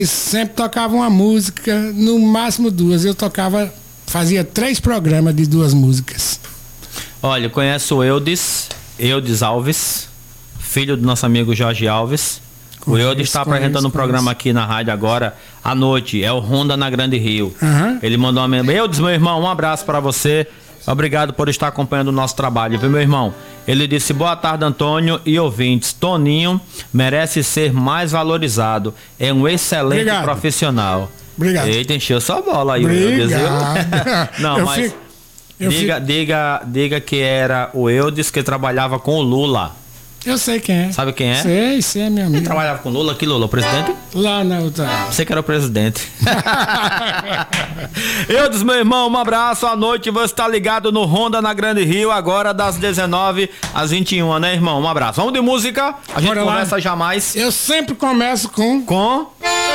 sempre tocava uma música, no máximo duas. Eu fazia 3 programas de 2 músicas. Olha, eu conheço o Eudes Alves, filho do nosso amigo Jorge Alves. O Eudes está apresentando um programa aqui na rádio agora, à noite, é o Ronda na Grande Rio. Ele mandou uma mensagem. Eudes, meu irmão, um abraço para você. Obrigado por estar acompanhando o nosso trabalho, viu, meu irmão? Ele disse: boa tarde, Antônio e ouvintes. Toninho merece ser mais valorizado. É um excelente profissional. Obrigado. Eita, encheu sua bola aí, Eudes. Não, mas diga que era o Eudes que trabalhava com o Lula. Eu sei quem é. Sabe quem é? Sei, é meu amigo. Ele trabalhava com o Lula? Que Lula? O presidente? Lá na outra. Você que era o presidente. Eudes, meu irmão, um abraço. À noite você está ligado no Ronda na Grande Rio, agora das 19 às 21, né, irmão? Um abraço. Vamos de música. A gente conversa jamais. Eu sempre começo com...